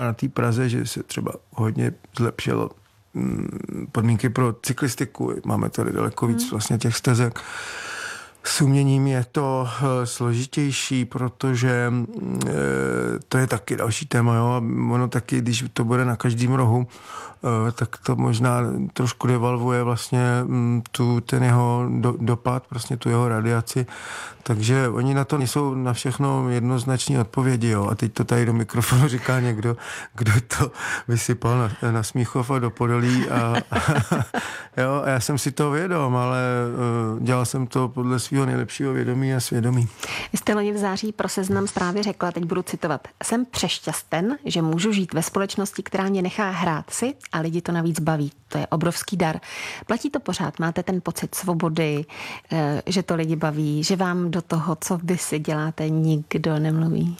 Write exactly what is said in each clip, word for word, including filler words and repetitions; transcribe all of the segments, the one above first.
na té Praze, že se třeba hodně zlepšilo podmínky pro cyklistiku. Máme tady daleko víc vlastně těch stezek. S uměním je to složitější, protože to je taky další téma. Jo? Ono taky, když to bude na každém rohu, tak to možná trošku devalvuje vlastně tu, ten jeho do, dopad, vlastně tu jeho radiaci. Takže oni na to nejsou na všechno jednoznační odpovědi. Jo? A teď to tady do mikrofonu říká někdo, kdo to vysypal na, na Smíchov a do Podolí. A, jo? A já jsem si toho vědom, ale dělal jsem to podle svého nejlepšího vědomí a svědomí. Vy jste loni v září pro Seznam Zprávy řekla, teď budu citovat, jsem přešťasten, že můžu žít ve společnosti, která mě nechá hrát si a lidi to navíc baví. To je obrovský dar. Platí to pořád? Máte ten pocit svobody, že to lidi baví, že vám do toho, co vy si děláte, nikdo nemluví?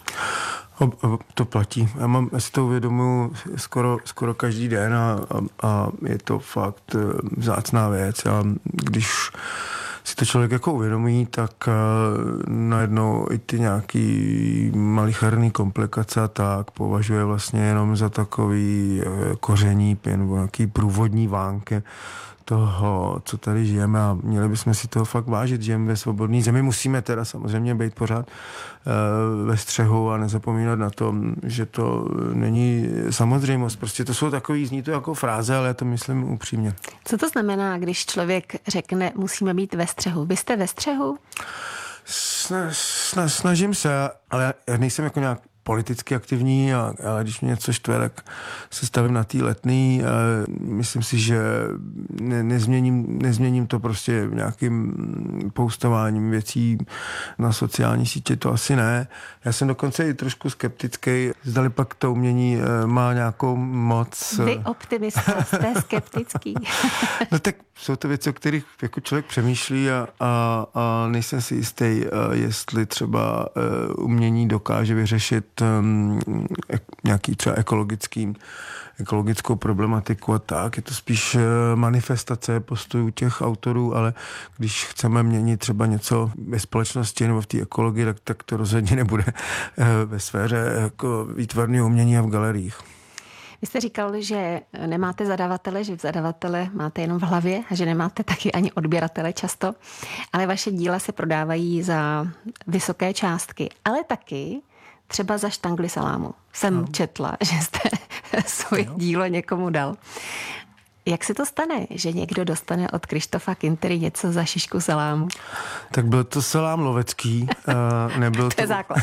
To platí. Já, mám, já si to uvědomuji skoro, skoro každý den a, a, a je to fakt vzácná věc. A když si to člověk jako uvědomí, tak uh, najednou i ty nějaký malicherný komplikace a tak považuje vlastně jenom za takový uh, koření nebo nějaký průvodní vánky toho, co tady žijeme a měli bychom si toho fakt vážit. Žijeme ve svobodné zemi. Musíme teda samozřejmě být pořád uh, ve střehu a nezapomínat na to, že to není samozřejmost. Prostě to jsou takový, zní to jako fráze, ale já to myslím upřímně. Co to znamená, když člověk řekne, musíme být ve střehu? Vy jste ve střehu? Sna, sna, snažím se, ale já nejsem jako nějak politicky aktivní, a, ale když mě něco štve, tak se stavím na tý Letný. Myslím si, že ne, nezměním, nezměním to prostě nějakým postováním věcí na sociální sítě, to asi ne. Já jsem dokonce i trošku skeptický, zdali pak to umění má nějakou moc. Vy optimista, jste skeptický. No tak jsou to věci, o kterých jako člověk přemýšlí a, a, a nejsem si jistý, jestli třeba umění dokáže vyřešit um, nějaký třeba ekologický, ekologickou problematiku a tak. Je to spíš manifestace postojů těch autorů, ale když chceme měnit třeba něco ve společnosti nebo v té ekologii, tak, tak to rozhodně nebude ve sféře jako výtvarného umění a v galeriích. Vy jste říkal, že nemáte zadavatele, že v zadavatele máte jenom v hlavě a že nemáte taky ani odběratele často, ale vaše díla se prodávají za vysoké částky, ale taky třeba za štangli salámu. Jsem no. četla, že jste svoje no. dílo někomu dal. Jak se to stane, že někdo dostane od Krištofa Kintery něco za šišku salámu? Tak byl to salám lovecký. Uh, nebyl to je to... základ.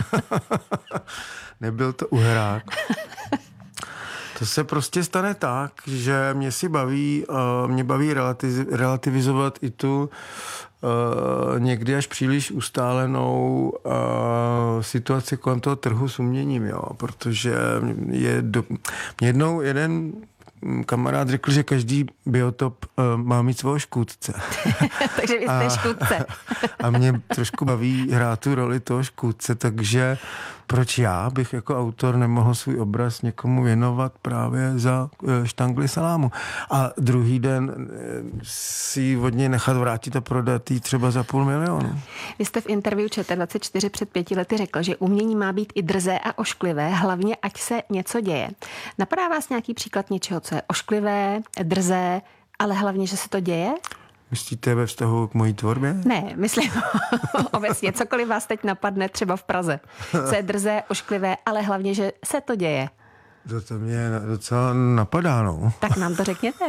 Nebyl to uherák. To se prostě stane tak, že mě si baví, uh, mě baví relatiz- relativizovat i tu uh, někdy až příliš ustálenou uh, situaci kolem toho trhu s uměním, jo, protože je do... mě jednou jeden kamarád řekl, že každý biotop uh, má mít svého škůdce. Takže vy jste škůdce. A mě trošku baví hrát tu roli toho škůdce, takže proč já bych jako autor nemohl svůj obraz někomu věnovat právě za štangli salámu. A druhý den si ji od něj nechat vrátit a prodat jí třeba za půl milionu. Vy jste v interview Č T dvacet čtyři před pěti lety řekl, že umění má být i drzé a ošklivé, hlavně ať se něco děje. Napadá vás nějaký příklad něčeho, co je ošklivé, drzé, ale hlavně, že se to děje? Myslíte ve vztahu k mojí tvorbě? Ne, myslím obecně. Cokoliv vás teď napadne třeba v Praze. Co je drzé, ošklivé, ale hlavně, že se to děje. To, to mě docela napadá, no. Tak nám to řekněte.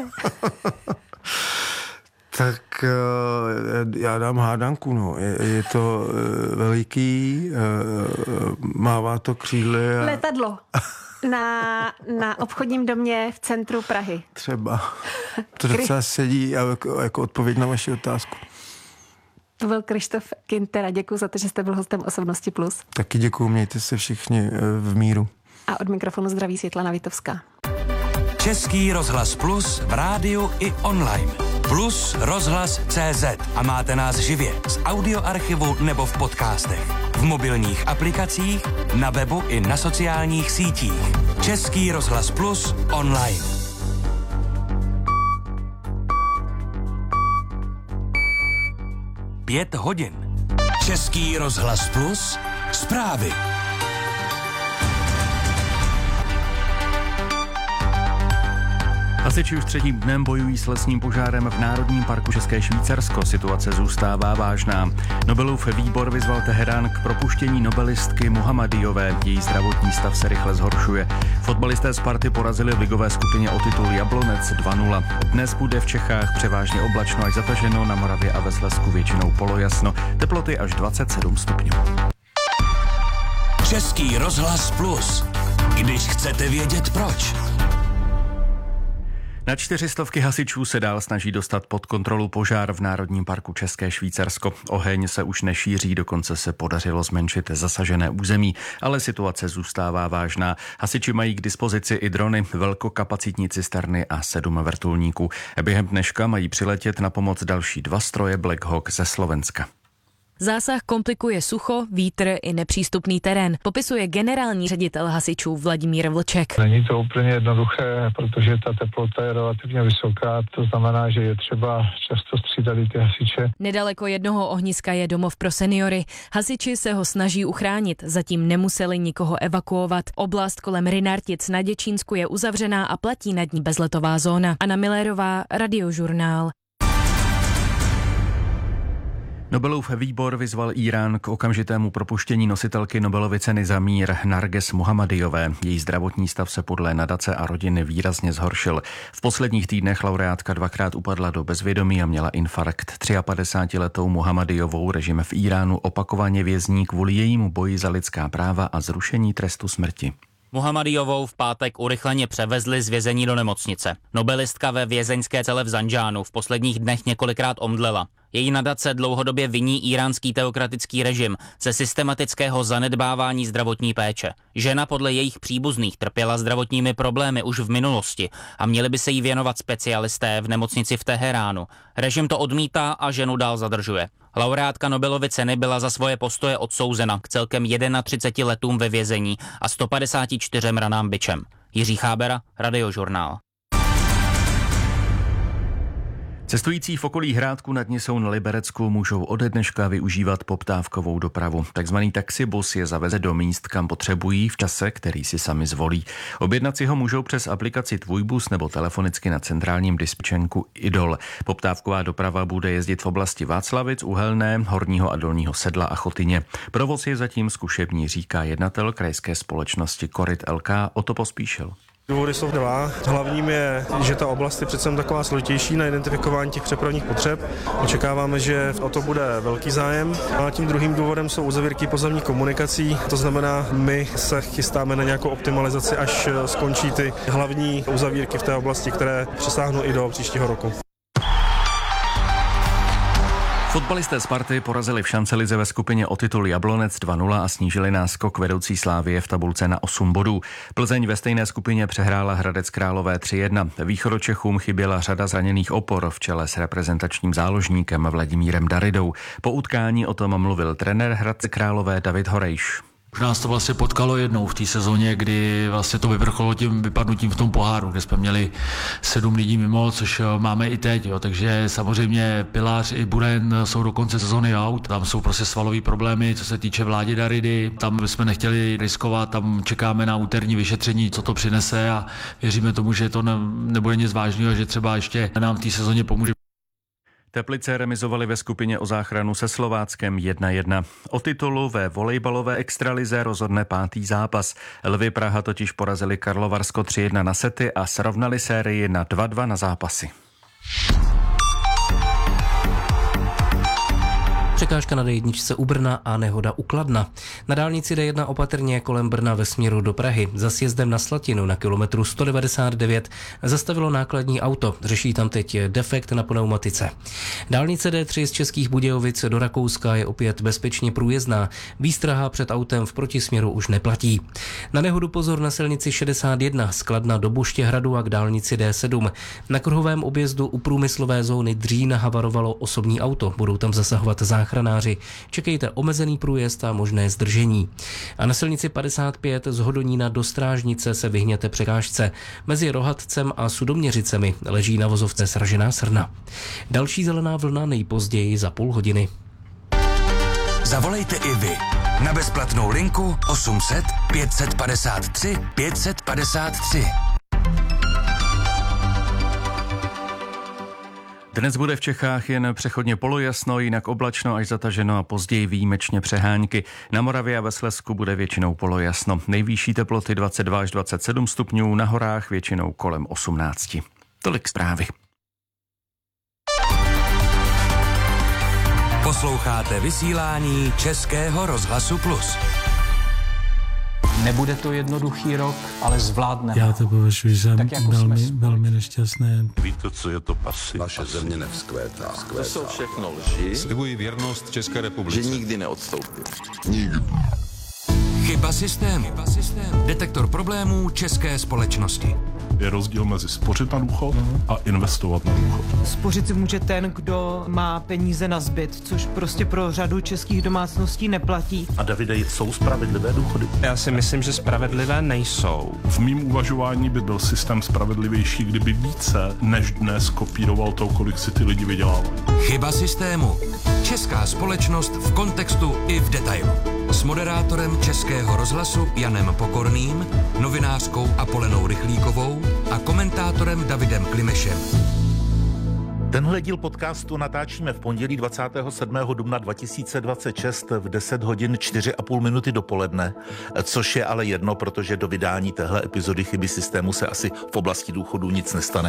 Tak já dám hádanku, no. Je, je to veliký, mává to křídly. A... Letadlo. Na, na obchodním domě v centru Prahy. Třeba. To docela sedí jako, jako odpověď na vaši otázku. To byl Krištof Kintera. Děkuji za to, že jste byl hostem Osobnosti Plus. Taky děkuji, mějte se všichni v míru. A od mikrofonu zdraví Světlana Vitovská. Český rozhlas Plus v rádiu i online. Plus rozhlas tečka cé zet a máte nás živě z audioarchivu nebo v podcastech. V mobilních aplikacích, na webu i na sociálních sítích. Český rozhlas Plus online. Pět hodin. Český rozhlas Plus zprávy. Hasiči už třetím dnem bojují s lesním požárem v Národním parku České Švýcarsko. Situace zůstává vážná. Nobelův výbor vyzval Teherán k propuštění nobelistky Muhammadijové. Její zdravotní stav se rychle zhoršuje. Fotbalisté Sparty porazili v ligové skupině o titul Jablonec dva nula. Dnes bude v Čechách převážně oblačno až zataženo, na Moravě a ve Slezsku většinou polojasno. Teploty až dvacet sedm stupňů. Český rozhlas Plus. Když chcete vědět proč. Na čtyřistovky hasičů se dál snaží dostat pod kontrolu požár v Národním parku České Švýcarsko. Oheň se už nešíří, dokonce se podařilo zmenšit zasažené území, ale situace zůstává vážná. Hasiči mají k dispozici i drony, velkokapacitní cisterny a sedm vrtulníků. Během dneška mají přiletět na pomoc další dva stroje Black Hawk ze Slovenska. Zásah komplikuje sucho, vítr i nepřístupný terén, popisuje generální ředitel hasičů Vladimír Vlček. Není to úplně jednoduché, protože ta teplota je relativně vysoká, to znamená, že je třeba často střídat ty hasiče. Nedaleko jednoho ohniska je domov pro seniory. Hasiči se ho snaží uchránit, zatím nemuseli nikoho evakuovat. Oblast kolem Rynartic na Děčínsku je uzavřená a platí nad ní bezletová zóna. Anna Millerová, Radiožurnál. Nobelův výbor vyzval Írán k okamžitému propuštění nositelky Nobelovy ceny za mír Narges Muhammadijové. Její zdravotní stav se podle nadace a rodiny výrazně zhoršil. V posledních týdnech laureátka dvakrát upadla do bezvědomí a měla infarkt. padesátitříletou Muhammadijovou režim v Íránu opakovaně vězní kvůli jejímu boji za lidská práva a zrušení trestu smrti. Muhammadijovou v pátek urychleně převezli z vězení do nemocnice. Nobelistka ve vězeňské cele v Zandžánu v posledních dnech několikrát omdlela. Její nadace dlouhodobě viní íránský teokratický režim ze systematického zanedbávání zdravotní péče. Žena podle jejich příbuzných trpěla zdravotními problémy už v minulosti a měli by se jí věnovat specialisté v nemocnici v Teheránu. Režim to odmítá a ženu dál zadržuje. Laureátka Nobelovy ceny byla za svoje postoje odsouzena k celkem třiceti jedné letům ve vězení a sto padesáti čtyřem ranám bičem. Jiří Chábera, Radiožurnál. Cestující v okolí Hrádku nad Nisou na Liberecku můžou ode dneška využívat poptávkovou dopravu. Takzvaný taxibus je zaveze do míst, kam potřebují v čase, který si sami zvolí. Objednat si ho můžou přes aplikaci Tvůj bus nebo telefonicky na centrálním dispečenku Idol. Poptávková doprava bude jezdit v oblasti Václavic, Uhelné, Horního a Dolního Sedla a Chotyně. Provoz je zatím zkušební, říká jednatel krajské společnosti Koryt el ká Otto Pospíšil. Důvody jsou dva. Hlavním je, že ta oblast je přece taková složitější na identifikování těch přepravních potřeb. Očekáváme, že o to bude velký zájem. A tím druhým důvodem jsou uzavírky pozemních komunikací. To znamená, my se chystáme na nějakou optimalizaci, až skončí ty hlavní uzavírky v té oblasti, které přesáhnou i do příštího roku. Fotbalisté Sparty porazili v šancelize ve skupině o titul Jablonec dva nula a snížili náskok vedoucí Slávie v tabulce na osm bodů. Plzeň ve stejné skupině přehrála Hradec Králové tři jedna. Východočechům chyběla řada zraněných opor v čele s reprezentačním záložníkem Vladimírem Daridou. Po utkání o tom mluvil trenér Hradce Králové David Horejš. Už nás to vlastně potkalo jednou v té sezóně, kdy vlastně to vyvrcholilo tím vypadnutím v tom poháru, kde jsme měli sedm lidí mimo, což máme i teď, jo. Takže samozřejmě Pilář i Buren jsou do konce sezóny out, tam jsou prostě svalové problémy, co se týče Vládi Daridy, tam bychom nechtěli riskovat, tam čekáme na úterní vyšetření, co to přinese a věříme tomu, že to ne, nebude nic vážného, že třeba ještě nám v té sezóně pomůže. Teplice remizovali ve skupině o záchranu se Slováckem jedna jedna. O titulu ve volejbalové extralize rozhodne pátý zápas. Lvy Praha totiž porazili Karlovarsko tři jedna na sety a srovnali sérii na dva dva na zápasy. Překážka na dé jedna u Brna a nehoda u Kladna. Na dálnici dé jedna opatrně kolem Brna ve směru do Prahy za sjezdem na Slatinu na kilometru sto devadesát devět zastavilo nákladní auto. Řeší tam teď defekt na pneumatice. Dálnice dé tři z Českých Budějovic do Rakouska je opět bezpečně průjezdná. Výstraha před autem v protisměru už neplatí. Na nehodu pozor na silnici šedesát jedna z Kladna do Buštěhradu a k dálnici dé sedm. Na kruhovém objezdu u průmyslové zóny Dřín havarovalo osobní auto. Budou tam zasahovat záchranáři. Čekejte omezený průjezd a možné zdržení. A na silnici padesát pět z Hodonína do Strážnice se vyhněte překážce. Mezi Rohatcem a Sudoměřicemi leží na vozovce sražená srna. Další zelená vlna nejpozději za půl hodiny. Zavolejte i vy na bezplatnou linku osm set pět set padesát tři pět set padesát tři. Dnes bude v Čechách jen přechodně polojasno, jinak oblačno až zataženo a později výjimečně přehánky. Na Moravě a ve Slezsku bude většinou polojasno. Nejvyšší teploty dvacet dva až dvacet sedm stupňů, na horách většinou kolem osmnáct. Tolik zprávy. Posloucháte vysílání Českého rozhlasu Plus. Nebude to jednoduchý rok, ale zvládneme. Já to považuji za jako velmi, velmi nešťastné. Víte, co je to pasy? Naše země nevzkvétá. To jsou všechno lži. Slibuji věrnost České republice. Že nikdy neodstoupí. Nikdy. Chyba systému. Chyba systému. Detektor problémů české společnosti. Je rozdíl mezi spořit na důchod a investovat na důchod. Spořit si může ten, kdo má peníze na zbyt, což prostě pro řadu českých domácností neplatí. A Davide, jsou spravedlivé důchody? Já si myslím, že spravedlivé nejsou. V mým uvažování by byl systém spravedlivější, kdyby více než dnes kopíroval to, kolik si ty lidi vydělávají. Chyba systému. Česká společnost v kontextu i v detailu. S moderátorem Českého rozhlasu Janem Pokorným, novinářkou Apolenou Rychlíkovou a komentátorem Davidem Klimešem. Tenhle díl podcastu natáčíme v pondělí dvacátého sedmého dubna dva tisíce dvacet šest v deset hodin čtyři a půl minuty dopoledne, což je ale jedno, protože do vydání téhle epizody Chyby systému se asi v oblasti důchodů nic nestane.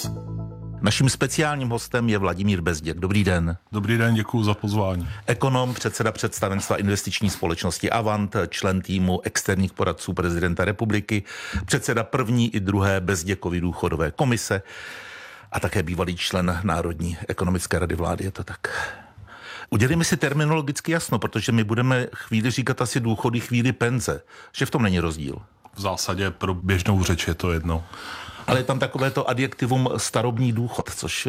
Naším speciálním hostem je Vladimír Bezděk. Dobrý den. Dobrý den, děkuji za pozvání. Ekonom, předseda představenstva investiční společnosti Avant, člen týmu externích poradců prezidenta republiky, předseda první i druhé Bezděkovy důchodové komise a také bývalý člen Národní ekonomické rady vlády, je to tak? Udělejme si terminologicky jasno, protože my budeme chvíli říkat asi důchody, chvíli penze, že v tom není rozdíl. V zásadě pro běžnou řeč je to jedno. Ale je tam takové to adjektivum starobní důchod, což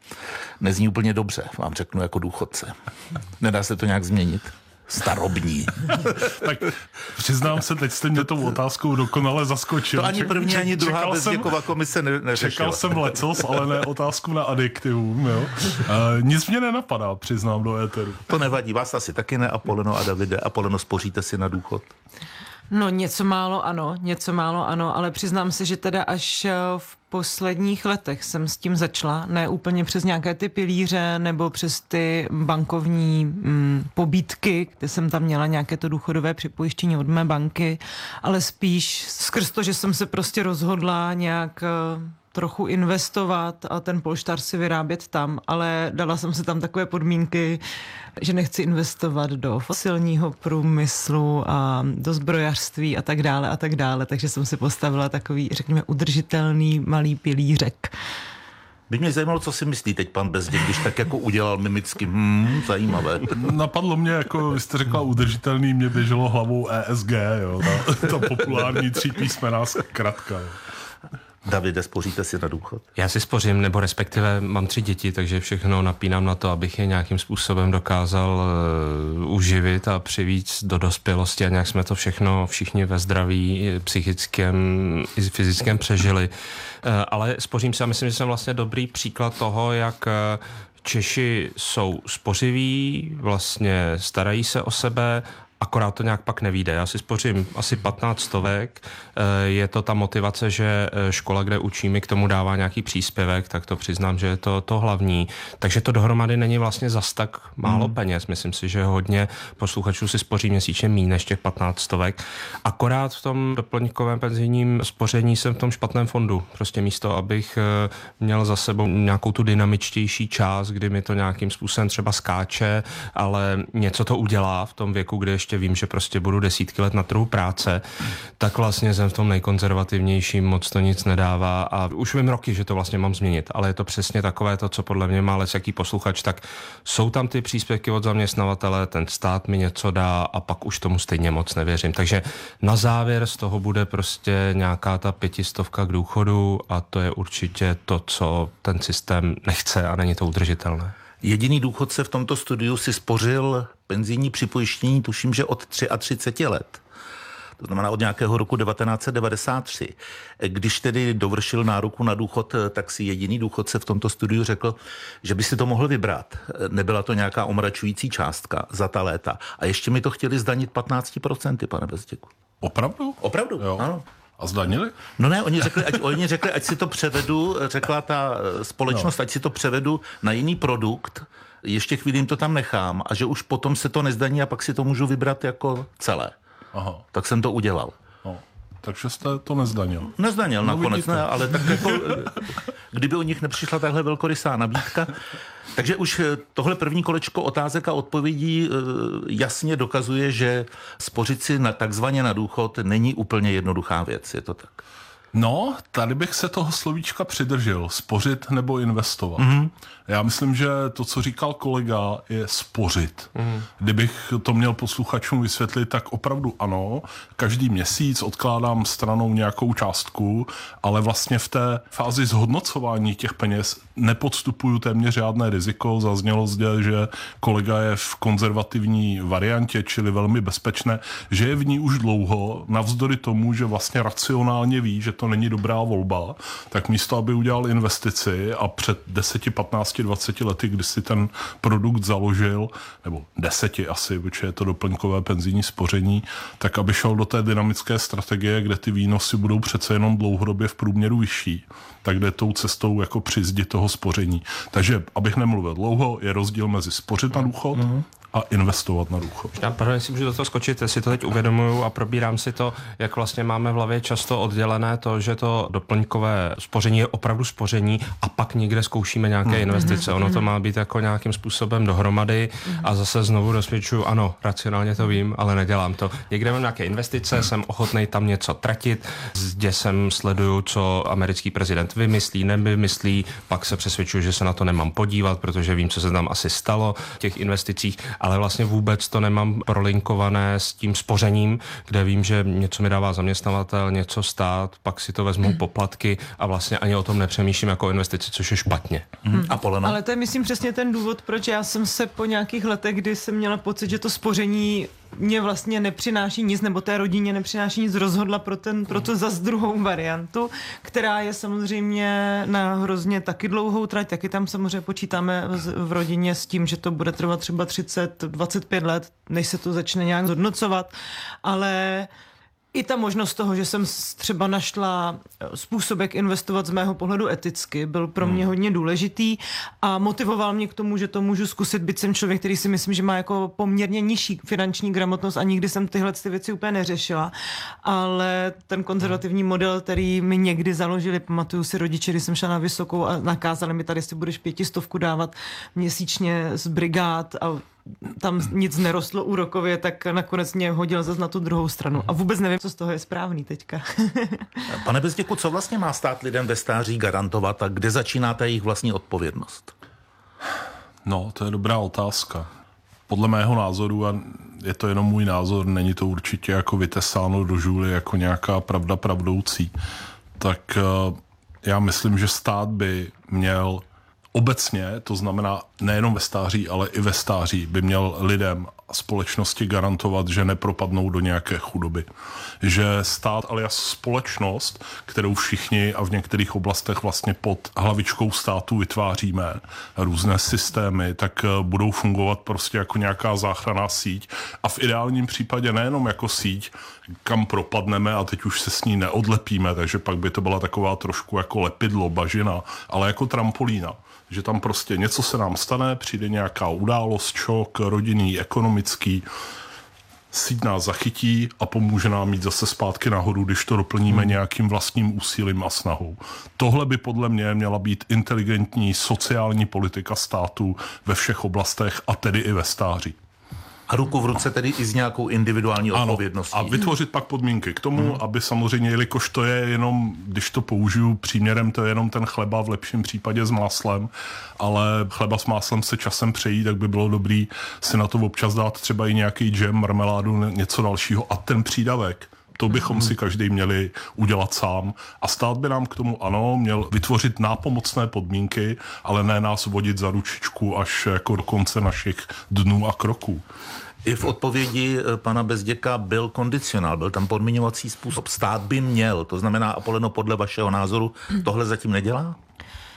nezní úplně dobře, vám řeknu jako důchodce. Nedá se to nějak změnit? Starobní. Tak přiznám se, teď jste mě tou otázkou dokonale zaskočil. To ani první, ani druhá Bezděkova komise ne- neřešila. Čekal jsem lecos, ale ne otázku na adjektivum. Jo. Uh, nic mě nenapadá, přiznám do éteru. To nevadí, vás asi taky ne, Apoleno a Davide. Apoleno, spoříte si na důchod? No něco málo ano, něco málo ano, ale přiznám se, že teda až v posledních letech jsem s tím začala, ne úplně přes nějaké ty pilíře nebo přes ty bankovní mm, pobídky, kde jsem tam měla nějaké to důchodové připojištění od mé banky, ale spíš skrz to, že jsem se prostě rozhodla nějak trochu investovat a ten polštář si vyrábět tam, ale dala jsem si tam takové podmínky, že nechci investovat do fosilního průmyslu a do zbrojařství a tak dále a tak dále, takže jsem si postavila takový, řekněme, udržitelný malý pilířek. By mě zajímalo, co si myslí teď pan Bezděk, když tak jako udělal mimicky. Hmm, zajímavé. Napadlo mě, jako vy jste řekla udržitelný, mě běželo hlavou E S G, jo, ta, ta populární třípísmená zkratka. Davide, spoříte si na důchod? Já si spořím, nebo respektive mám tři děti, takže všechno napínám na to, abych je nějakým způsobem dokázal uh, uživit a přivíct do dospělosti a nějak jsme to všechno všichni ve zdraví, psychickém i fyzickém přežili. Uh, ale spořím si a myslím, že jsem vlastně dobrý příklad toho, jak uh, Češi jsou spořiví, vlastně starají se o sebe, akorát to nějak pak nevíde. Já si spořím asi patnáct stovek. Je to ta motivace, že škola, kde učí, mi k tomu dává nějaký příspěvek, tak to přiznám, že je to to hlavní. Takže to dohromady není vlastně zas tak málo hmm. peněz. Myslím si, že hodně posluchačů si spoří měsíčně méně než těch patnáct stovek. Akorát v tom doplňkovém penzijním spoření jsem v tom špatném fondu. Prostě místo, abych měl za sebou nějakou tu dynamičtější část, kdy mi to nějakým způsobem třeba skáče, ale něco to udělá v tom věku, kdy ještě vím, že prostě budu desítky let na trhu práce, tak vlastně jsem v tom nejkonzervativnějším, moc to nic nedává a už vím roky, že to vlastně mám změnit, ale je to přesně takové to, co podle mě má lecjaký posluchač, tak jsou tam ty příspěvky od zaměstnavatele, ten stát mi něco dá a pak už tomu stejně moc nevěřím. Takže na závěr z toho bude prostě nějaká ta pětistovka k důchodu a to je určitě to, co ten systém nechce a není to udržitelné. Jediný důchodce v tomto studiu si spořil penzijní připojištění, tuším, že od třiatřicet let. To znamená od nějakého roku devatenáct set devadesát tři. Když tedy dovršil nároku na důchod, tak si jediný důchodce v tomto studiu řekl, že by si to mohl vybrat. Nebyla to nějaká omračující částka za ta léta. A ještě mi to chtěli zdanit patnáct procent, pane Bezděku. Opravdu? Opravdu, jo. Ano. A zdanili? No ne, oni řekli, ať, oni řekli, ať si to převedu, řekla ta společnost, no. ať si to převedu na jiný produkt, ještě chvíli jim to tam nechám a že už potom se to nezdaní a pak si to můžu vybrat jako celé. Aha. Tak jsem to udělal. No. Takže jste to nezdanil. Nezdanil no, nakonec, ne, ale tak jako, kdyby u nich nepřišla takhle velkorysá nabídka. Takže už tohle první kolečko otázek a odpovědí jasně dokazuje, že spořit si na, takzvaně na důchod není úplně jednoduchá věc, je to tak? No, tady bych se toho slovíčka přidržel. Spořit nebo investovat. Mm-hmm. Já myslím, že to, co říkal kolega, je spořit. Mm. Kdybych to měl posluchačům vysvětlit, tak opravdu ano. Každý měsíc odkládám stranou nějakou částku, ale vlastně v té fázi zhodnocování těch peněz nepodstupuju téměř žádné riziko. Zaznělo zde, že kolega je v konzervativní variantě, čili velmi bezpečné, že je v ní už dlouho, navzdory tomu, že vlastně racionálně ví, že to není dobrá volba, tak místo, aby udělal investici a před deseti, patnácti, dvaceti lety, kdy si ten produkt založil, nebo deseti asi, protože je to doplňkové penzijní spoření, tak aby šel do té dynamické strategie, kde ty výnosy budou přece jenom dlouhodobě v průměru vyšší, tak jde tou cestou jako při zdi toho spoření. Takže, abych nemluvil dlouho, je rozdíl mezi spořit na důchod mm-hmm. a investovat na důchod. Já pardon, si můžu do toho skočit, si to teď uvědomuju a probírám si to, jak vlastně máme v hlavě často oddělené to, že to doplňkové spoření je opravdu spoření a pak někde zkoušíme nějaké mm. investice. Ono to má být jako nějakým způsobem dohromady a zase znovu dosvědčuju, ano, racionálně to vím, ale nedělám to. Někde mám nějaké investice, jsem ochotnej tam něco tratit, s děsem sleduju, co americký prezident vymyslí, nevymyslí, pak se přesvědčuju, že se na to nemám podívat, protože vím, co se tam asi stalo v těch investicích, ale vlastně vůbec to nemám prolinkované s tím spořením, kde vím, že něco mi dává zaměstnavatel, něco stát, pak si to vezmu poplatky a vlastně ani o tom nepřemýšlím jako investici, což je špatně. Hmm. A Polena? Ale to je, myslím, přesně ten důvod, proč já jsem se po nějakých letech, kdy jsem měla pocit, že to spoření mě vlastně nepřináší nic, nebo té rodině nepřináší nic, rozhodla pro, ten, pro to zas druhou variantu, která je samozřejmě na hrozně taky dlouhou trať, taky tam samozřejmě počítáme v rodině s tím, že to bude trvat třeba třicet, dvacet pět let, než se to začne nějak zhodnocovat, ale i ta možnost toho, že jsem třeba našla způsob, jak investovat z mého pohledu eticky, byl pro mě hodně důležitý a motivoval mě k tomu, že to můžu zkusit, byť jsem člověk, který si myslím, že má jako poměrně nižší finanční gramotnost a nikdy jsem tyhle ty věci úplně neřešila, ale ten konzervativní model, který mi někdy založili, pamatuju si rodiče, když jsem šla na vysokou a nakázali mi tady, si budeš pětistovku dávat měsíčně z brigád a tam nic nerostlo úrokově, tak nakonec mě hodil zase na tu druhou stranu. A vůbec nevím, co z toho je správný teďka. Pane Bezděku, co vlastně má stát lidem ve stáří garantovat a kde začíná ta jejich vlastní odpovědnost? No, to je dobrá otázka. Podle mého názoru, a je to jenom můj názor, není to určitě jako vytesáno do žůly jako nějaká pravda pravdoucí, tak já myslím, že stát by měl obecně, to znamená nejenom ve stáří, ale i ve stáří, by měl lidem a společnosti garantovat, že nepropadnou do nějaké chudoby. Že stát, ale jas společnost, kterou všichni a v některých oblastech vlastně pod hlavičkou státu vytváříme, různé systémy, tak budou fungovat prostě jako nějaká záchranná síť. A v ideálním případě nejenom jako síť, kam propadneme a teď už se s ní neodlepíme, takže pak by to byla taková trošku jako lepidlo, bažina, ale jako trampolína. Že tam prostě něco se nám stane, přijde nějaká událost, šok, rodinný, ekonomický, síť nás zachytí a pomůže nám jít zase zpátky nahoru, když to doplníme hmm. nějakým vlastním úsilím a snahou. Tohle by podle mě měla být inteligentní sociální politika státu ve všech oblastech a tedy i ve stáří. A ruku v ruce tedy i s nějakou individuální odpovědností. Ano, a vytvořit pak podmínky k tomu, hmm. aby samozřejmě, jelikož to je jenom, když to použiju příměrem, to je jenom ten chleba v lepším případě s máslem, ale chleba s máslem se časem přejí, tak by bylo dobrý si na to občas dát třeba i nějaký džem, marmeládu, něco dalšího a ten přídavek. To bychom si každý měli udělat sám. A stát by nám k tomu, ano, měl vytvořit nápomocné podmínky, ale ne nás vodit za ručičku až jako do konce našich dnů a kroků. I v odpovědi pana Bezděka byl kondicionál, byl tam podmiňovací způsob. Stát by měl, to znamená, Apoleno, podle vašeho názoru tohle zatím nedělá?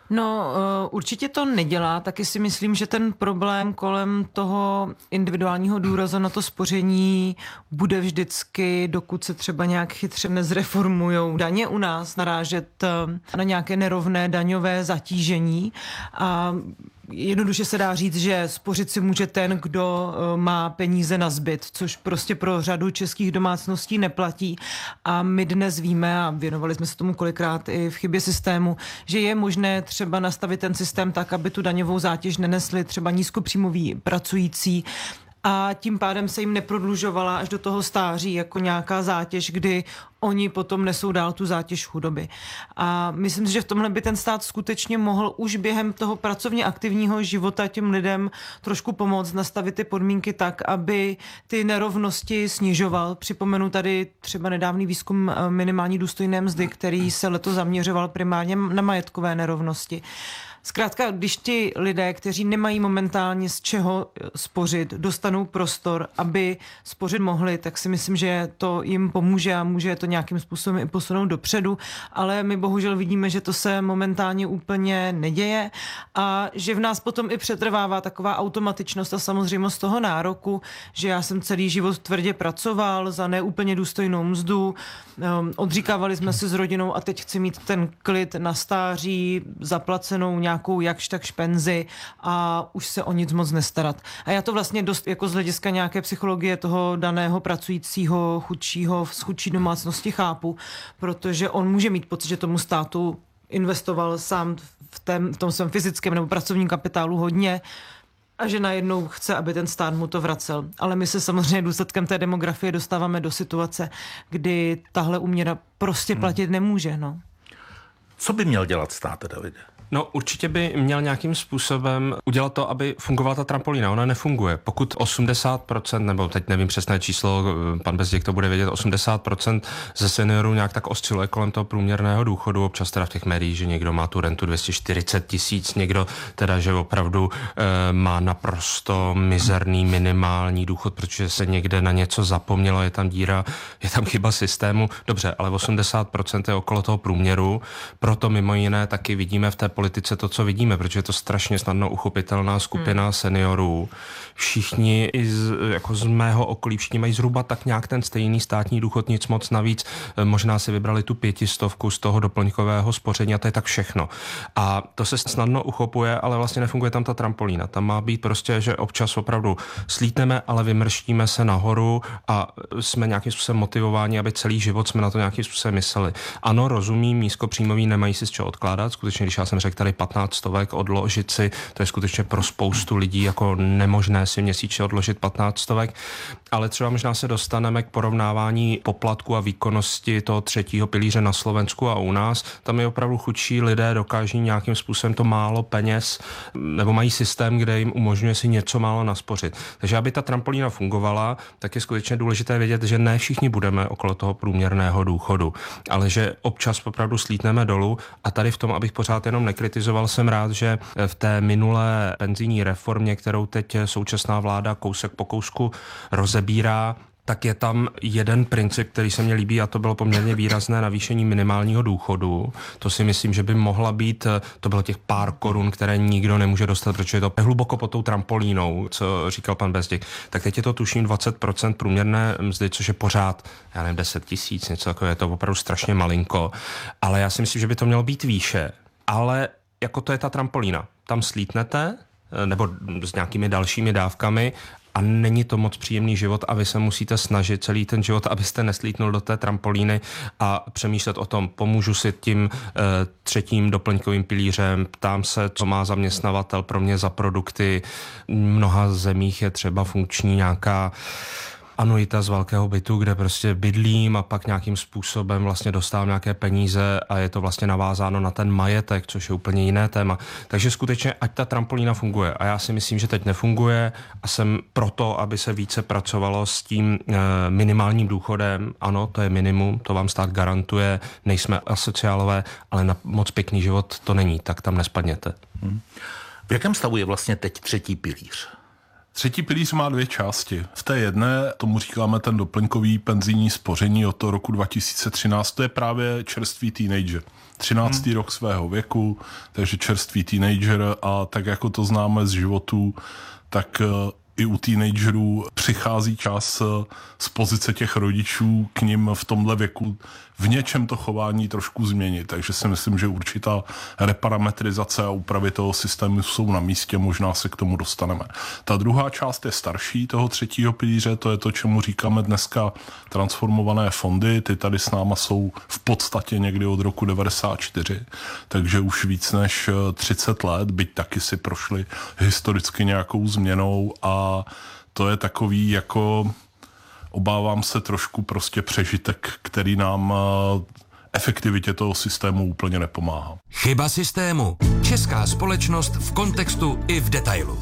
No, určitě to nedělá, taky si myslím, že ten problém kolem toho individuálního důrazu na to spoření bude vždycky, dokud se třeba nějak chytře nezreformujou daně u nás, narážet na nějaké nerovné daňové zatížení a jednoduše se dá říct, že spořit si může ten, kdo má peníze na zbyt, což prostě pro řadu českých domácností neplatí. A my dnes víme, a věnovali jsme se tomu kolikrát i v chybě systému, že je možné třeba nastavit ten systém tak, aby tu daňovou zátěž nenesli třeba nízkopříjmoví pracující, a tím pádem se jim neprodlužovala až do toho stáří jako nějaká zátěž, kdy oni potom nesou dál tu zátěž chudoby. A myslím si, že v tomhle by ten stát skutečně mohl už během toho pracovně aktivního života těm lidem trošku pomoct, nastavit ty podmínky tak, aby ty nerovnosti snižoval. Připomenu tady třeba nedávný výzkum minimální důstojné mzdy, který se letos zaměřoval primárně na majetkové nerovnosti. Zkrátka, když ti lidé, kteří nemají momentálně z čeho spořit, dostanou prostor, aby spořit mohli, tak si myslím, že to jim pomůže a může to nějakým způsobem i posunout dopředu, ale my bohužel vidíme, že to se momentálně úplně neděje a že v nás potom i přetrvává taková automatičnost a samozřejmost toho nároku, že já jsem celý život tvrdě pracoval za neúplně důstojnou mzdu, odříkávali jsme si s rodinou a teď chci mít ten klid na stáří, zaplacenou nějakou jakž takž penzi a už se o nic moc nestarat. A já to vlastně dost jako z hlediska nějaké psychologie toho daného pracujícího, chudšího, z chudší domácnosti chápu, protože on může mít pocit, že tomu státu investoval sám v, tém, v tom svém fyzickém nebo pracovním kapitálu hodně a že najednou chce, aby ten stát mu to vracel. Ale my se samozřejmě důsledkem té demografie dostáváme do situace, kdy tahle úměra prostě platit nemůže. No. Co by měl dělat stát, Davide? No určitě by měl nějakým způsobem udělat to, aby fungovala ta trampolína. Ona nefunguje. Pokud osmdesát procent, nebo teď nevím přesné číslo, pan Bezděk to bude vědět, osmdesát procent ze seniorů nějak tak osciluje kolem toho průměrného důchodu, občas teda v těch médiích, že někdo má tu rentu dvě stě čtyřicet tisíc, někdo teda, že opravdu e, má naprosto mizerný minimální důchod, protože se někde na něco zapomnělo, je tam díra, je tam chyba systému. Dobře, ale osmdesát procent je okolo toho průměru, proto mimo jiné taky vidíme v té politice to, co vidíme, protože je to strašně snadno uchopitelná skupina hmm. seniorů. Všichni, i z, jako z mého okolí, všichni mají zhruba tak nějak ten stejný státní důchod, nic moc navíc. Možná si vybrali tu pětistovku z toho doplňkového spoření a to je tak všechno. A to se snadno uchopuje, ale vlastně nefunguje tam ta trampolína. Tam má být prostě, že občas opravdu slítneme, ale vymrštíme se nahoru a jsme nějakým způsobem motivováni, aby celý život jsme na to nějakým způsobem mysleli. Ano, rozumím, nízkopříjmoví nemají si z čeho odkládat. Skutečně, když já jsem řekl tady patnáct stovek odložit si, to je skutečně pro spoustu lidí jako nemožné si měsíčně odložit patnáct stovek, ale třeba možná se dostaneme k porovnávání poplatku a výkonnosti toho třetího pilíře na Slovensku a u nás. Tam je opravdu chudší lidé dokáží nějakým způsobem to málo peněz, nebo mají systém, kde jim umožňuje si něco málo naspořit. Takže aby ta trampolína fungovala, tak je skutečně důležité vědět, že ne všichni budeme okolo toho průměrného důchodu, ale že občas opravdu slítneme dolů a tady v tom, abych pořád jenom nekritizoval, jsem rád, že v té minulé penzijní reformě, kterou teď současná vláda kousek po kousku rozebírá, tak je tam jeden princip, který se mně líbí a to bylo poměrně výrazné navýšení minimálního důchodu. To si myslím, že by mohla být, to bylo těch pár korun, které nikdo nemůže dostat, protože je to hluboko pod tou trampolínou, co říkal pan Bezděk. Tak teď je to tuším dvacet procent průměrné mzdy, což je pořád, já nevím, deset tisíc, něco takové, je to opravdu strašně malinko. Ale já si myslím, že by to mělo být výše. Ale jako to je ta trampolína. Tam slítnete, nebo s nějakými dalšími dávkami a není to moc příjemný život a vy se musíte snažit celý ten život, abyste neslítnul do té trampolíny a přemýšlet o tom, pomůžu si tím e, třetím doplňkovým pilířem, ptám se, co má zaměstnavatel pro mě za produkty. V mnoha zemích je třeba funkční nějaká anuita z velkého bytu, kde prostě bydlím a pak nějakým způsobem vlastně dostávám nějaké peníze a je to vlastně navázáno na ten majetek, což je úplně jiné téma. Takže skutečně, ať ta trampolína funguje. A já si myslím, že teď nefunguje a jsem proto, aby se více pracovalo s tím e, minimálním důchodem. Ano, to je minimum, to vám stát garantuje, nejsme asociálové, ale na moc pěkný život to není, tak tam nespadněte. Hmm. V jakém stavu je vlastně teď třetí pilíř? Třetí pilíř má dvě části. V té jedné, tomu říkáme ten doplňkový penzijní spoření od toho roku dva tisíce třináct, to je právě čerstvý teenager. třináctý hmm. rok svého věku, takže čerstvý teenager a tak jako to známe z životů, tak i u teenagerů přichází čas z pozice těch rodičů k nim v tomhle věku v něčem to chování trošku změnit. Takže si myslím, že určitá reparametrizace a úpravy toho systému jsou na místě, možná se k tomu dostaneme. Ta druhá část je starší toho třetího pilíře, to je to, čemu říkáme dneska transformované fondy. Ty tady s náma jsou v podstatě někdy od roku devadesát čtyři, takže už víc než třicet let, byť taky si prošli historicky nějakou změnou a to je takový jako... Obávám se trošku prostě přežitek, který nám efektivitě toho systému úplně nepomáhá. Chyba systému. Česká společnost v kontextu i v detailu.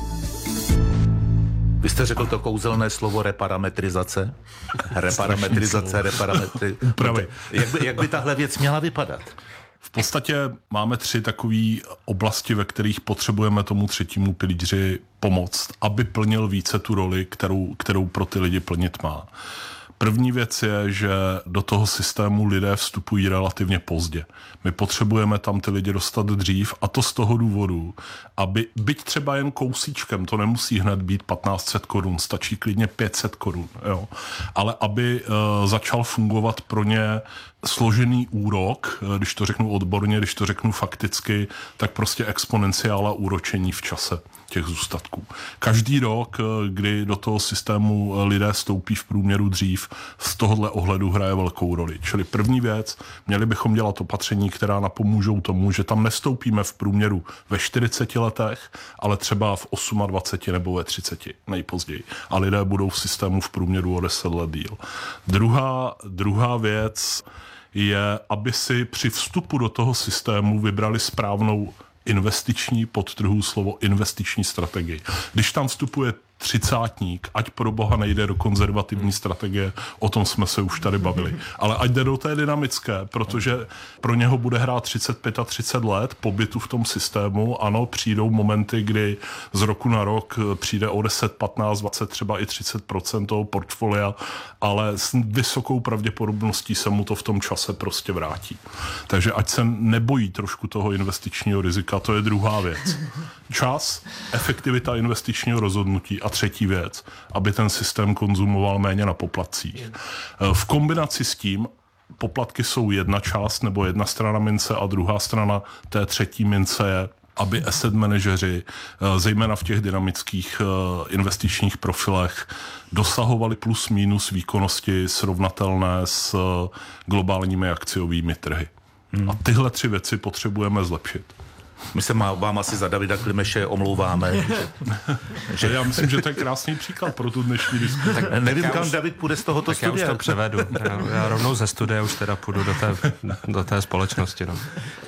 Vy jste řekl to kouzelné slovo reparametrizace? Reparametrizace, reparametri... Jak by, jak by tahle věc měla vypadat? V podstatě máme tři takové oblasti, ve kterých potřebujeme tomu třetímu pilíři pomoct, aby plnil více tu roli, kterou, kterou pro ty lidi plnit má. První věc je, že do toho systému lidé vstupují relativně pozdě. My potřebujeme tam ty lidi dostat dřív a to z toho důvodu, aby byť třeba jen kousíčkem, to nemusí hned být patnáct set korun, stačí klidně pět set korun, jo. Ale aby uh, začal fungovat pro ně složený úrok, když to řeknu odborně, když to řeknu fakticky, tak prostě exponenciála úročení v čase těch zůstatků. Každý rok, kdy do toho systému lidé stoupí v průměru dřív, z tohohle ohledu hraje velkou roli. Čili první věc, měli bychom dělat opatření, která napomůžou tomu, že tam nestoupíme v průměru ve čtyřiceti letech, ale třeba v dvaceti osmi nebo ve třiceti nejpozději. A lidé budou v systému v průměru o deset let díl. Druhá, druhá věc je, aby si při vstupu do toho systému vybrali správnou investiční, podtrhu slovo investiční strategii. Když tam vstupuje třicátník, ať pro boha nejde do konzervativní strategie, o tom jsme se už tady bavili. Ale ať jde do té dynamické, protože pro něho bude hrát třicet pět a třicet let pobytu v tom systému. Ano, přijdou momenty, kdy z roku na rok přijde o deset, patnáct, dvacet, třeba i třicet procent toho portfolia, ale s vysokou pravděpodobností se mu to v tom čase prostě vrátí. Takže ať se nebojí trošku toho investičního rizika, to je druhá věc. Čas, efektivita investičního rozhodnutí a třetí věc, aby ten systém konzumoval méně na poplatcích. V kombinaci s tím poplatky jsou jedna část nebo jedna strana mince a druhá strana té třetí mince je, aby asset manažeři, zejména v těch dynamických investičních profilech, dosahovali plus minus výkonnosti srovnatelné s globálními akciovými trhy. Hmm. A tyhle tři věci potřebujeme zlepšit. My se má, vám asi za Davida Klimeše omlouváme. Že, že... Já myslím, že to je krásný příklad pro tu dnešní diskuzi. Tak nevím, kam už, David půjde z tohoto tak studia. Tak já už to převedu. Já, já rovnou ze studia už teda půjdu do té, do té společnosti. No.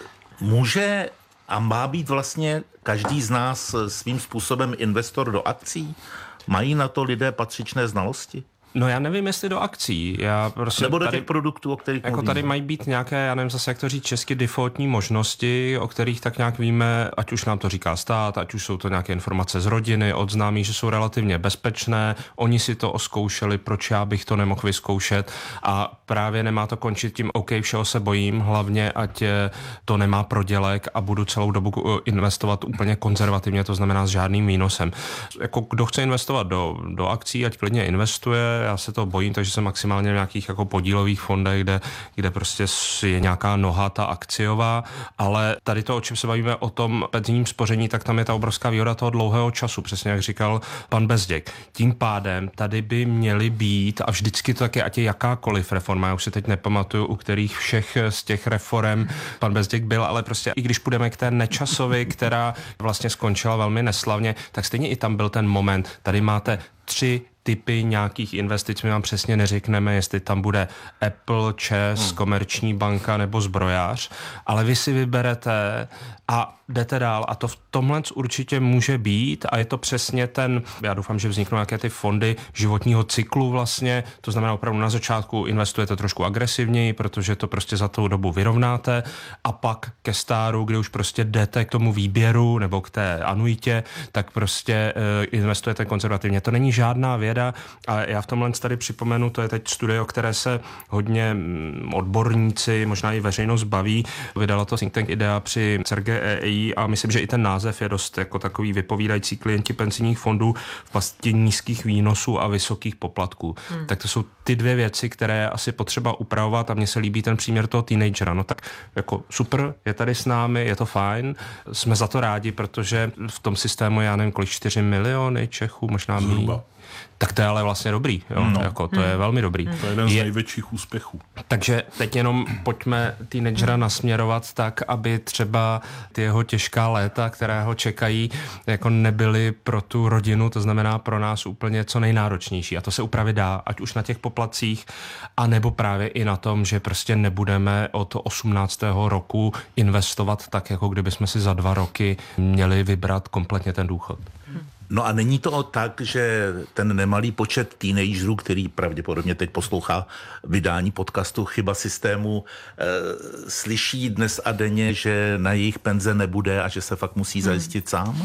Může a má být vlastně každý z nás svým způsobem investor do akcí? Mají na to lidé patřičné znalosti? No já nevím, jestli do akcí. Já prostě nebo do tady, těch produktů, o kterých jako mluvíme. Tady mají být nějaké, já nevím zase, jak to říct česky, defaultní možnosti, o kterých tak nějak víme, ať už nám to říká stát, ať už jsou to nějaké informace z rodiny, od známých, že jsou relativně bezpečné. Oni si to oskoušeli, proč já bych to nemohl vyzkoušet a právě nemá to končit tím, OK, všeho se bojím, hlavně ať to nemá prodělek a budu celou dobu investovat úplně konzervativně, to znamená s žádným výnosem. Jako kdo chce investovat do, do akcí, ať klidně investuje. Já se to bojím, takže jsem maximálně v nějakých jako podílových fondech, kde, kde prostě je nějaká noha ta akciová, ale tady to, o čem se bavíme, o tom penzijním spoření, tak tam je ta obrovská výhoda toho dlouhého času, přesně jak říkal pan Bezděk. Tím pádem tady by měly být, a vždycky to taky, ať je jakákoliv reforma, já už si teď nepamatuju, u kterých všech z těch reform pan Bezděk byl, ale prostě i když půjdeme k té Nečasovi, která vlastně skončila velmi neslavně, tak stejně i tam byl ten moment, tady máte tři typy nějakých investic, my vám přesně neřekneme, jestli tam bude Apple, ČEZ, hmm. Komerční banka nebo zbrojář, ale vy si vyberete a jdete dál a to v tomhle určitě může být a je to přesně ten, já doufám, že vzniknou nějaké ty fondy životního cyklu vlastně, to znamená opravdu na začátku investujete trošku agresivněji, protože to prostě za tou dobu vyrovnáte a pak ke stáru, kdy už prostě jdete k tomu výběru nebo k té anuitě, tak prostě uh, investujete konzervativně. To není žádná věda a já v tomhle tady připomenu, to je teď studie, o které se hodně odborníci, možná i veřejnost baví, vydala to think tank IDEA při C E R G E I a myslím, že i ten název je dost jako takový vypovídající klienti penzijních fondů v pasti nízkých výnosů a vysokých poplatků. Hmm. Tak to jsou ty dvě věci, které je asi potřeba upravovat a mně se líbí ten příměr toho teenagera. No tak jako super, je tady s námi, je to fajn, jsme za to rádi, protože v tom systému, já nevím, kolik čtyři miliony Čechů, možná míň. Tak to je ale vlastně dobrý, jo? No. Jako, to hmm. je velmi dobrý. To je jeden z je... největších úspěchů. Takže teď jenom pojďme teenagera nasměrovat tak, aby třeba ty jeho těžká léta, které ho čekají, jako nebyly pro tu rodinu, to znamená pro nás úplně co nejnáročnější. A to se upravit dá, ať už na těch poplatcích, anebo právě i na tom, že prostě nebudeme od osmnáctého roku investovat tak, jako kdybychom si za dva roky měli vybrat kompletně ten důchod. Hmm. No a není to tak, že ten nemalý počet teenagerů, který pravděpodobně teď poslouchá vydání podcastu Chyba systému, e, slyší dnes a denně, že na jejich penze nebude a že se fakt musí zajistit hmm. sám?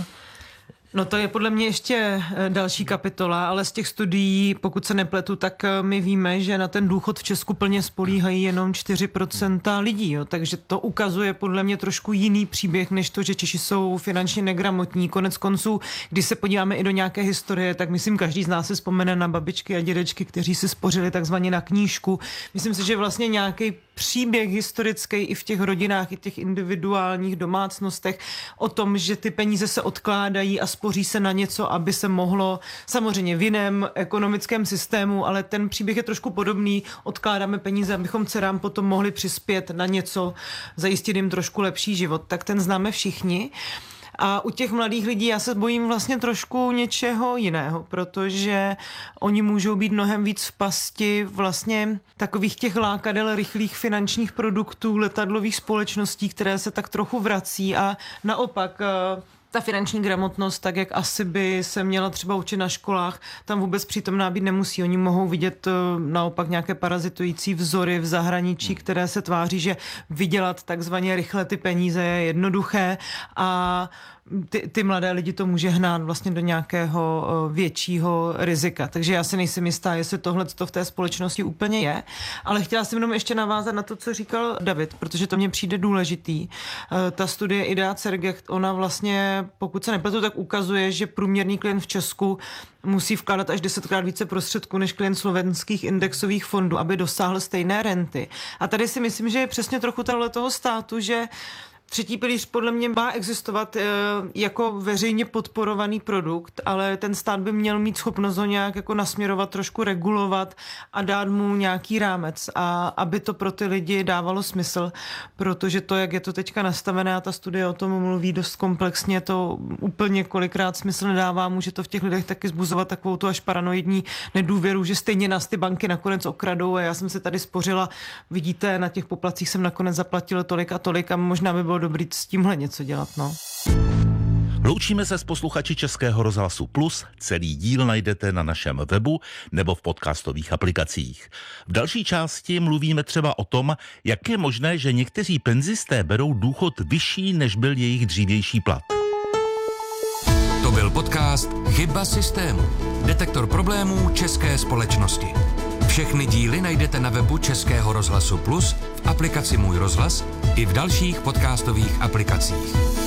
No to je podle mě ještě další kapitola, ale z těch studií, pokud se nepletu, tak my víme, že na ten důchod v Česku plně spolíhají jenom čtyři procenta lidí, jo. Takže to ukazuje podle mě trošku jiný příběh, než to, že Češi jsou finančně negramotní. Konec konců, když se podíváme i do nějaké historie, tak myslím, každý z nás si vzpomene na babičky a dědečky, kteří si spořili takzvaně na knížku. Myslím si, že vlastně nějaký příběh historický i v těch rodinách, i v těch individuálních domácnostech o tom, že ty peníze se odkládají a spoří se na něco, aby se mohlo samozřejmě v jiném ekonomickém systému, ale ten příběh je trošku podobný. Odkládáme peníze, abychom dcerám potom mohli přispět na něco, zajistit jim trošku lepší život. Tak ten známe všichni. A u těch mladých lidí já se bojím vlastně trošku něčeho jiného, protože oni můžou být mnohem víc v pasti vlastně takových těch lákadel rychlých finančních produktů, letadlových společností, které se tak trochu vrací a naopak ta finanční gramotnost, tak jak asi by se měla třeba učit na školách, tam vůbec přítomná být nemusí. Oni mohou vidět naopak nějaké parazitující vzory v zahraničí, které se tváří, že vydělat takzvaně rychle ty peníze je jednoduché a ty, ty mladé lidi to může hnát vlastně do nějakého většího rizika. Takže já si nejsem jistá, jestli tohle v té společnosti úplně je. Ale chtěla jsem jenom ještě navázat na to, co říkal David, protože to mně přijde důležitý. Ta studie IDEA C E R G, ona vlastně, pokud se nepletu, tak ukazuje, že průměrný klient v Česku musí vkládat až desetkrát více prostředků než klient slovenských indexových fondů, aby dosáhl stejné renty. A tady si myslím, že je přesně trochu tohle toho státu, že třetí pilíř podle mě má existovat e, jako veřejně podporovaný produkt, ale ten stát by měl mít schopnost ho nějak jako nasměrovat, trošku regulovat a dát mu nějaký rámec, a aby to pro ty lidi dávalo smysl, protože to, jak je to teďka nastavené a ta studie o tom mluví dost komplexně, to úplně kolikrát smysl nedává, může to v těch lidech taky zbuzovat takovou tu až paranoidní nedůvěru, že stejně nás ty banky nakonec okradou a já jsem se tady spořila, vidíte, na těch poplacích jsem nakonec zaplatila tolik a tolik a možná by bylo dobrý s tímhle něco dělat, no. Loučíme se s posluchači Českého rozhlasu Plus. Celý díl najdete na našem webu nebo v podcastových aplikacích. V další části mluvíme třeba o tom, jak je možné, že někteří penzisté berou důchod vyšší, než byl jejich dřívější plat. To byl podcast Chyba systému. Detektor problémů české společnosti. Všechny díly najdete na webu Českého rozhlasu Plus, v aplikaci Můj rozhlas i v dalších podcastových aplikacích.